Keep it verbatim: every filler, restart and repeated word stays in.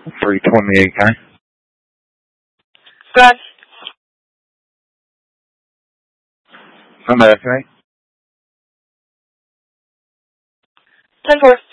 three twenty-eight, okay? Go ahead. I'm back, right? ten four.